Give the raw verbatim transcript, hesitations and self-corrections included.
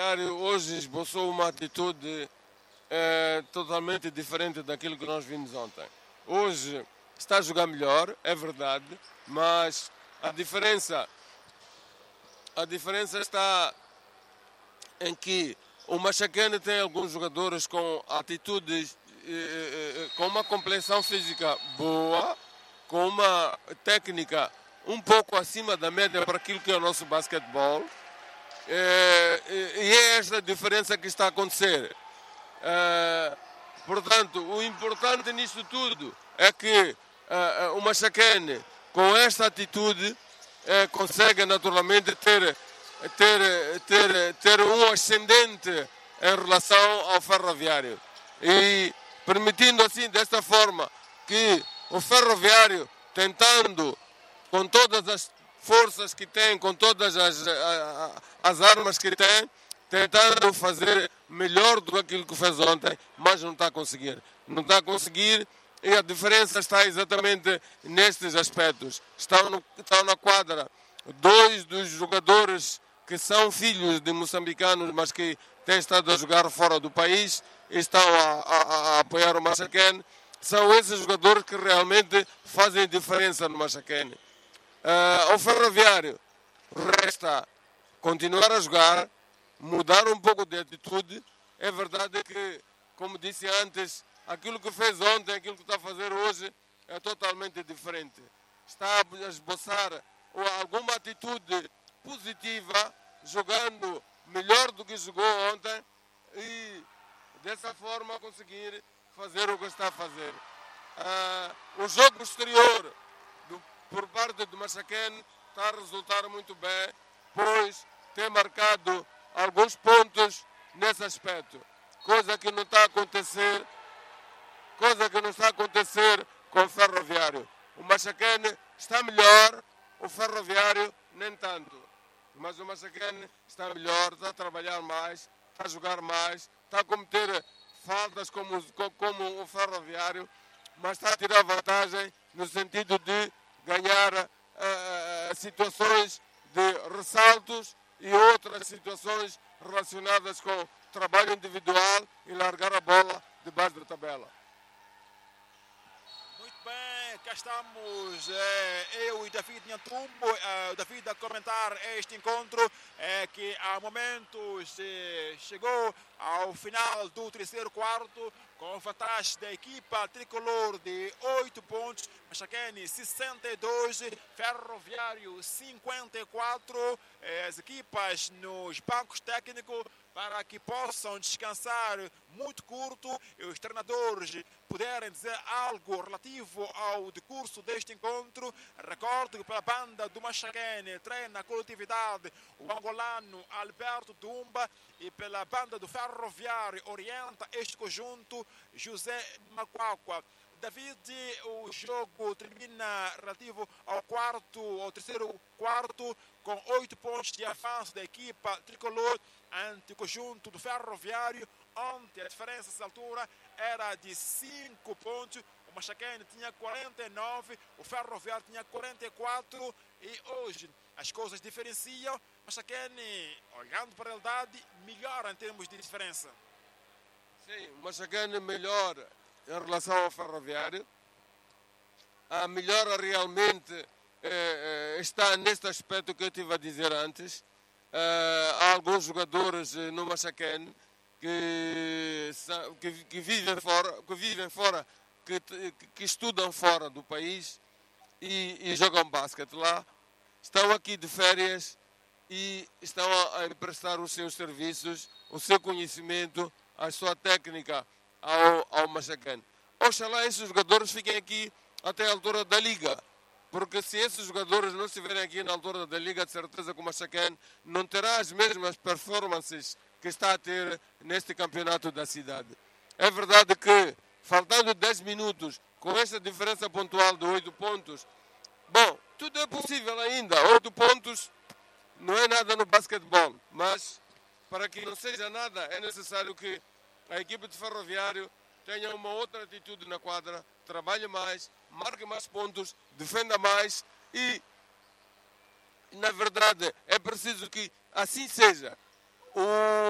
Ferroviário hoje esboçou uma atitude é, totalmente diferente daquilo que nós vimos ontem. Hoje está a jogar melhor, é verdade, mas a diferença, a diferença está em que o Machacane tem alguns jogadores com atitudes, eh, com uma complexão física boa, com uma técnica um pouco acima da média para aquilo que é o nosso basquetebol. É, e é esta a diferença que está a acontecer. É, portanto, o importante nisto tudo é que é, o Machacane, com esta atitude, é, consegue naturalmente ter, ter, ter, ter um ascendente em relação ao Ferroviário. E permitindo assim, desta forma, que o Ferroviário, tentando com todas as forças que tem, com todas as, as armas que tem, tentando fazer melhor do que aquilo que fez ontem, mas não está a conseguir. Não está a conseguir e a diferença está exatamente nestes aspectos. Estão, no, estão na quadra dois dos jogadores que são filhos de moçambicanos, mas que têm estado a jogar fora do país e estão a, a, a apoiar o Machacane. São esses jogadores que realmente fazem diferença no Machacane. Uh, ao Ferroviário resta continuar a jogar, mudar um pouco de atitude. É verdade que, como disse antes, aquilo que fez ontem, aquilo que está a fazer hoje é totalmente diferente. Está a esboçar alguma atitude positiva, jogando melhor do que jogou ontem e dessa forma conseguir fazer o que está a fazer. Uh, o jogo exterior do por parte do Machacane está a resultar muito bem, pois tem marcado alguns pontos nesse aspecto, coisa que não está a acontecer, coisa que não está a acontecer com o Ferroviário. O Machacane está melhor, o Ferroviário nem tanto, mas o Machacane está melhor, está a trabalhar mais, está a jogar mais, está a cometer faltas como, como o Ferroviário, mas está a tirar vantagem no sentido de ganhar uh, situações de ressaltos e outras situações relacionadas com trabalho individual e largar a bola debaixo da tabela. Muito bem, cá estamos, é, eu e David Nhantumbo, é, David a comentar este encontro é, que há momentos é, chegou ao final do terceiro quarto, com vantagem da equipa tricolor de oito pontos, Machacane sessenta e dois, Ferroviário cinquenta e quatro, as equipas nos bancos técnicos para que possam descansar muito curto e os treinadores puderem dizer algo relativo ao decurso deste encontro. Recordo que pela banda do Machacane treina a coletividade o angolano Alberto Dumba e pela banda do Ferroviário orienta este conjunto José Macuacua. David, o jogo termina relativo ao quarto, ao terceiro quarto, com oito pontos de avanço da equipa tricolor ante o conjunto do Ferroviário. Ontem a diferença nessa altura era de cinco pontos. O Machacane tinha quarenta e nove, o Ferroviário tinha quarenta e quatro e hoje as coisas diferenciam. O Machacane, olhando para a realidade, melhora em termos de diferença. Sim, o Machacane melhora em relação ao Ferroviário. A melhora realmente eh, está neste aspecto que eu estive a dizer antes. Eh, há alguns jogadores no Machacane que, que, que vivem fora, que, vivem fora que, que estudam fora do país e, e jogam basquete lá. Estão aqui de férias e estão a, a emprestar os seus serviços, o seu conhecimento, a sua técnica ao, ao Machacane. Oxalá esses jogadores fiquem aqui até a altura da Liga, porque se esses jogadores não estiverem aqui na altura da Liga, de certeza que o Machacane não terá as mesmas performances que está a ter neste campeonato da cidade. É verdade que, faltando dez minutos, com esta diferença pontual de oito pontos, bom, tudo é possível ainda. oito pontos não é nada no basquetebol, mas para que não seja nada, é necessário que a equipe de Ferroviário tenha uma outra atitude na quadra, trabalhe mais, marque mais pontos, defenda mais e, na verdade, é preciso que assim seja. O